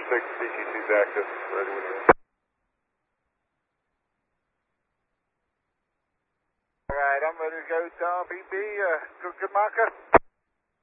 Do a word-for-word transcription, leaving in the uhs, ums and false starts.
six, D T two's active, ready when you're ready. Alright, I'm ready to go, Tom. B B, uh, good, good marker?